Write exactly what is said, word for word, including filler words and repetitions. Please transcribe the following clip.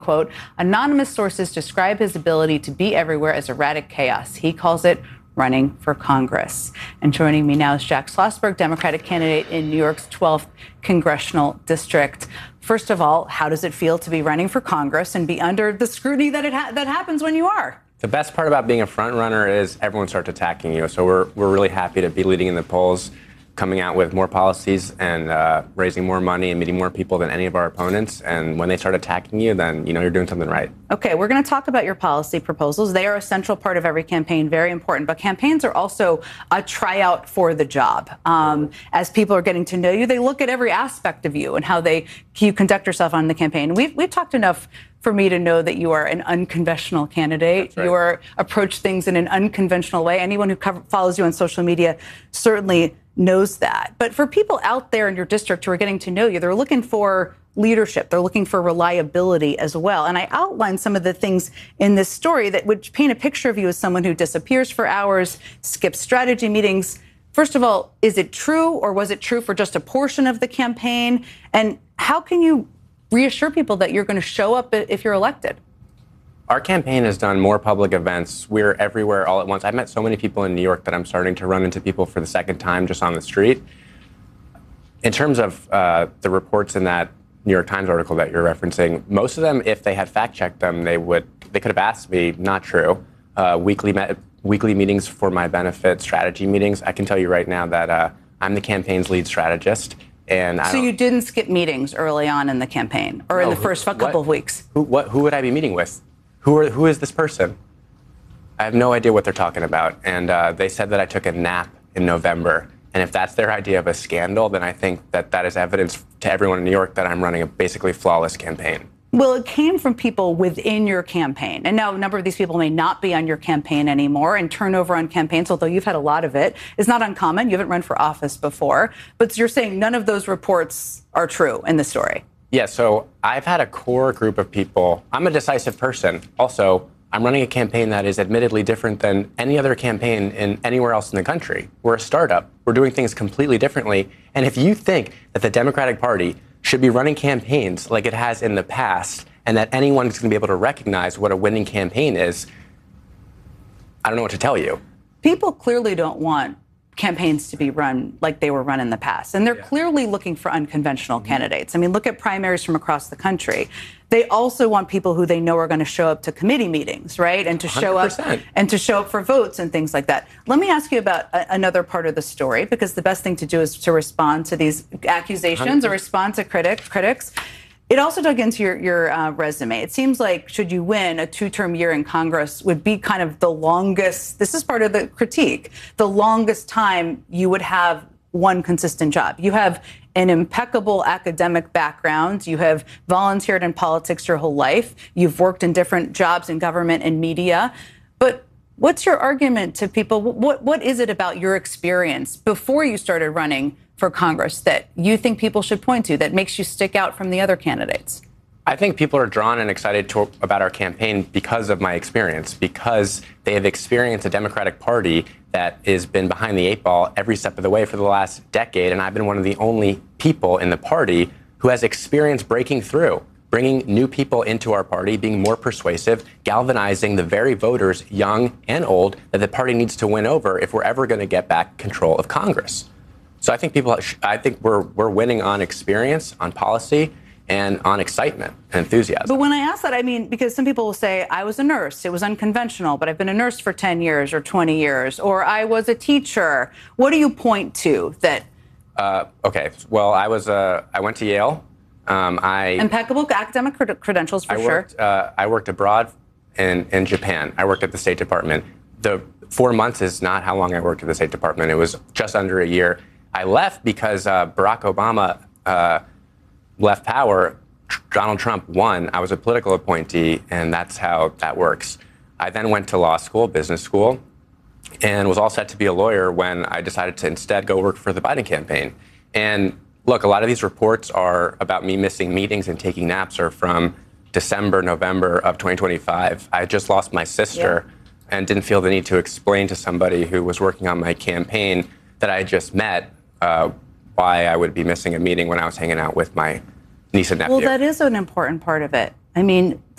Quote, anonymous sources describe his ability to be everywhere as erratic chaos. He calls it running for Congress. And joining me now is Jack Schlossberg, Democratic candidate in New York's twelfth congressional district. First of all, how does it feel to be running for Congress and be under the scrutiny that it ha- that happens when you are? The best part about being a front runner is everyone starts attacking you. So we're we're really happy to be leading in the polls, coming out with more policies and uh, raising more money and meeting more people than any of our opponents. And when they start attacking you, then you know you're doing something right. Okay, we're going to talk about your policy proposals. They are a central part of every campaign, very important. But campaigns are also a tryout for the job. Um, as people are getting to know you, they look at every aspect of you and how they you conduct yourself on the campaign. We've we've talked enough for me to know that you are an unconventional candidate. Right. You are approach things in an unconventional way. Anyone who cover, follows you on social media certainly knows that. But for people out there in your district who are getting to know you, they're looking for leadership. They're looking for reliability as well. And I outlined some of the things in this story that would paint a picture of you as someone who disappears for hours, skips strategy meetings. First of all, is it true, or was it true for just a portion of the campaign? And how can you reassure people that you're going to show up if you're elected? Our campaign has done more public events. We're everywhere all at once. I've met so many people in New York that I'm starting to run into people for the second time just on the street. In terms of uh, the reports in that New York Times article that you're referencing, most of them, if they had fact-checked them, they would they could have asked me, not true. Uh, weekly me- weekly meetings for my benefit, strategy meetings. I can tell you right now that uh, I'm the campaign's lead strategist. And I so you didn't skip meetings early on in the campaign or no, in the first who, couple what, of weeks? Who, what, who would I be meeting with? Who are, who is this person? I have no idea what they're talking about. And uh, they said that I took a nap in November. And if that's their idea of a scandal, then I think that that is evidence to everyone in New York that I'm running a basically flawless campaign. Well, it came from people within your campaign. And now a number of these people may not be on your campaign anymore. And turnover on campaigns, although you've had a lot of it, is not uncommon. You haven't run for office before. But you're saying none of those reports are true in the story. Yeah, so I've had a core group of people. I'm a decisive person. Also, I'm running a campaign that is admittedly different than any other campaign in anywhere else in the country. We're a startup. We're doing things completely differently. And if you think that the Democratic Party should be running campaigns like it has in the past, and that anyone is going to be able to recognize what a winning campaign is, I don't know what to tell you. People clearly don't want campaigns to be run like they were run in the past. And they're yeah. clearly looking for unconventional mm-hmm. candidates. I mean, look at primaries from across the country. They also want people who they know are going to show up to committee meetings, right? And to show one hundred percent. up and to show up for votes and things like that. Let me ask you about a, another part of the story, because the best thing to do is to respond to these accusations one hundred percent. Or respond to critic, critics. It also dug into your, your uh, resume. It seems like, should you win, a two-term year in Congress would be kind of the longest, this is part of the critique, the longest time you would have one consistent job. You have an impeccable academic background. You have volunteered in politics your whole life. You've worked in different jobs in government and media. But what's your argument to people? What What is it about your experience before you started running for Congress that you think people should point to that makes you stick out from the other candidates? I think people are drawn and excited to, about our campaign because of my experience, because they have experienced a Democratic Party that has been behind the eight ball every step of the way for the last decade. And I've been one of the only people in the party who has experienced breaking through, bringing new people into our party, being more persuasive, galvanizing the very voters, young and old, that the party needs to win over if we're ever going to get back control of Congress. So I think people, I think we're we're winning on experience, on policy, and on excitement and enthusiasm. But when I ask that, I mean, because some people will say, I was a nurse, it was unconventional, but I've been a nurse for ten years or twenty years, or I was a teacher. What do you point to that? Uh, okay, well, I was, uh, I went to Yale. Um, I Impeccable academic cred- credentials for I worked, sure. Uh, I worked abroad in, in Japan. I worked at the State Department. The four months is not how long I worked at the State Department. It was just under a year. I left because uh, Barack Obama uh, left power. Donald Trump won. I was a political appointee, and that's how that works. I then went to law school, business school, and was all set to be a lawyer when I decided to instead go work for the Biden campaign. And look, a lot of these reports are about me missing meetings and taking naps are from December, November of twenty twenty-five. I just lost my sister yeah. and didn't feel the need to explain to somebody who was working on my campaign that I just met uh, why I would be missing a meeting when I was hanging out with my niece and nephew. Well, that is an important part of it. I mean,